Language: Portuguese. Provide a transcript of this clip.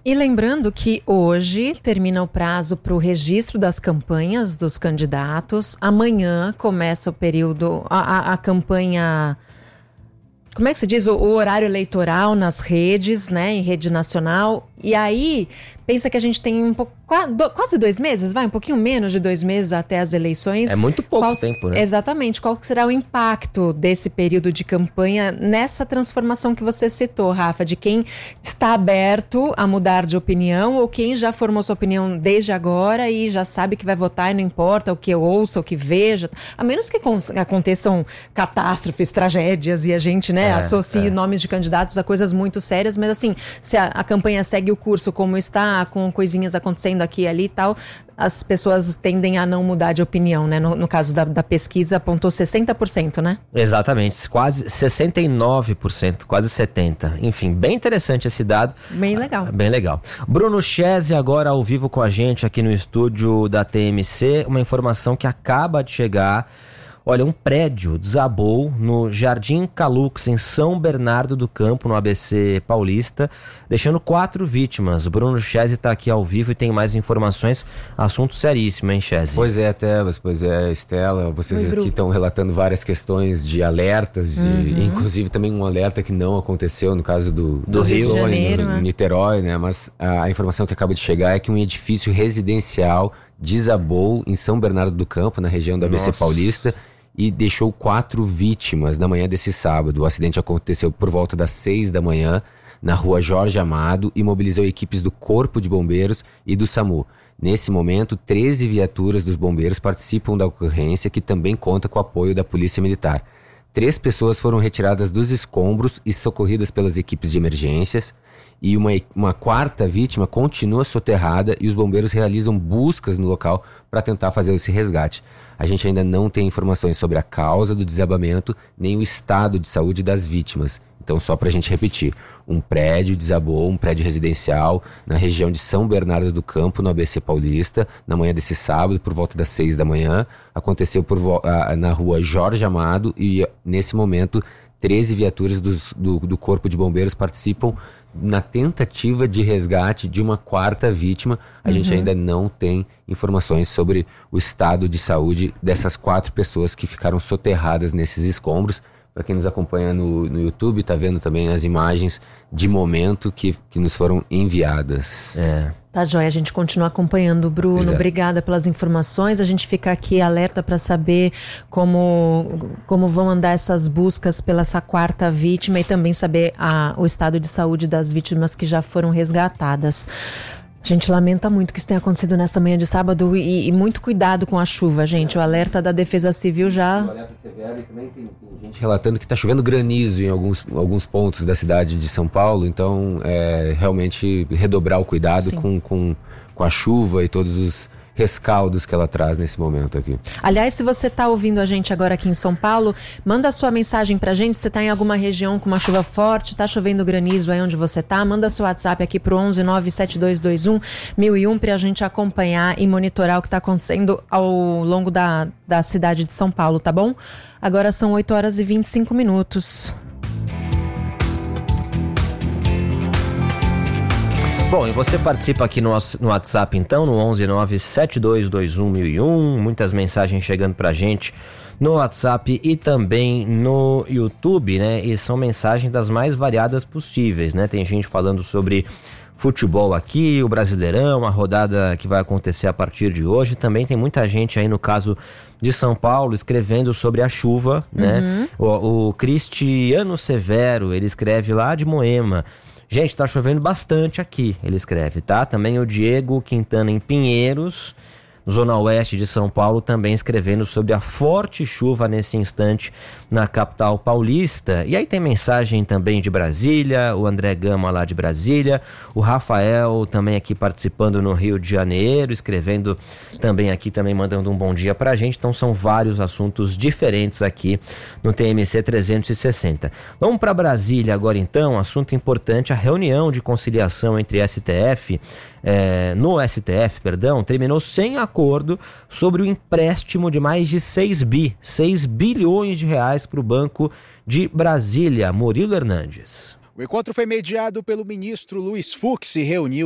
E lembrando que hoje termina o prazo para o registro das campanhas dos candidatos. Amanhã começa o período, a campanha... Como é que se diz? O horário eleitoral nas redes, né? Em rede nacional. E aí, pensa que a gente tem quase 2 meses, um pouquinho menos de 2 meses até as eleições. É muito pouco tempo, né? Exatamente. Qual será o impacto desse período de campanha nessa transformação que você citou, Rafa? De quem está aberto a mudar de opinião ou quem já formou sua opinião desde agora e já sabe que vai votar e não importa o que ouça, o que veja. A menos que aconteçam catástrofes, tragédias e a gente, né, associe nomes de candidatos a coisas muito sérias. Mas assim, se a campanha segue o curso como está, com coisinhas acontecendo aqui e ali e tal, as pessoas tendem a não mudar de opinião, né? No caso da pesquisa, apontou 60%, né? Exatamente, quase 69%, quase 70%. Enfim, bem interessante esse dado. Bem legal. Bem legal. Bruno Chese agora ao vivo com a gente aqui no estúdio da TMC, uma informação que acaba de chegar. Olha, um prédio desabou no Jardim Calux, em São Bernardo do Campo, no ABC Paulista, deixando 4 vítimas. Bruno Chese está aqui ao vivo e tem mais informações. Assunto seríssimo, hein, Chese? Pois é, Tebas, pois é, Estela. Vocês aqui estão relatando várias questões de alertas, inclusive também um alerta que não aconteceu no caso do Rio de Janeiro, em Niterói, né? Mas a informação que acaba de chegar é que um edifício residencial desabou em São Bernardo do Campo, na região do ABC Paulista, e deixou 4 vítimas na manhã desse sábado. O acidente aconteceu por volta das 6 da manhã, na rua Jorge Amado, e mobilizou equipes do Corpo de Bombeiros e do SAMU. Nesse momento, 13 viaturas dos bombeiros participam da ocorrência, que também conta com o apoio da Polícia Militar. 3 pessoas foram retiradas dos escombros e socorridas pelas equipes de emergências, e uma 4ª vítima continua soterrada e os bombeiros realizam buscas no local para tentar fazer esse resgate. A gente ainda não tem informações sobre a causa do desabamento nem o estado de saúde das vítimas. Então, só para a gente repetir, um prédio desabou, um prédio residencial na região de São Bernardo do Campo, no ABC Paulista, na manhã desse sábado, por volta das 6 da manhã. Aconteceu na rua Jorge Amado e, nesse momento, 13 viaturas do Corpo de Bombeiros participam na tentativa de resgate de uma 4ª vítima. A gente ainda não tem informações sobre o estado de saúde dessas 4 pessoas que ficaram soterradas nesses escombros. Para quem nos acompanha no YouTube, está vendo também as imagens de momento que nos foram enviadas. Tá, joia. A gente continua acompanhando, Bruno. Obrigada pelas informações. A gente fica aqui alerta para saber como vão andar essas buscas pela essa 4ª vítima e também saber o estado de saúde das vítimas que já foram resgatadas. A gente lamenta muito que isso tenha acontecido nessa manhã de sábado e muito cuidado com a chuva, gente. O alerta da Defesa Civil já... O alerta severo, e também tem gente relatando que está chovendo granizo em alguns pontos da cidade de São Paulo. Então, realmente redobrar o cuidado com a chuva e todos os rescaldos que ela traz nesse momento aqui. Aliás, se você está ouvindo a gente agora aqui em São Paulo, manda a sua mensagem pra gente. Se você está em alguma região com uma chuva forte, está chovendo granizo aí onde você está, manda seu WhatsApp aqui pro 11 97221 1001 pra gente acompanhar e monitorar o que está acontecendo ao longo da cidade de São Paulo, tá bom? Agora são 8h25. Bom, e você participa aqui no WhatsApp então, no 11 97221 1001, muitas mensagens chegando pra gente no WhatsApp e também no YouTube, né? E são mensagens das mais variadas possíveis, né? Tem gente falando sobre futebol aqui, o Brasileirão, a rodada que vai acontecer a partir de hoje. Também tem muita gente aí, no caso de São Paulo, escrevendo sobre a chuva, né? O Cristiano Severo, ele escreve lá de Moema: gente, tá chovendo bastante aqui, ele escreve, tá? Também o Diego Quintana em Pinheiros, zona oeste de São Paulo, também escrevendo sobre a forte chuva nesse instante na capital paulista. E aí tem mensagem também de Brasília, o André Gama lá de Brasília, o Rafael também aqui participando no Rio de Janeiro, escrevendo também aqui, também mandando um bom dia pra gente. Então são vários assuntos diferentes aqui no TMC 360. Vamos para Brasília agora então, assunto importante, a reunião de conciliação entre no STF, terminou sem acordo sobre o empréstimo de mais de 6 bilhões de reais para o Banco de Brasília. Murilo Hernandes. O encontro foi mediado pelo ministro Luiz Fux e reuniu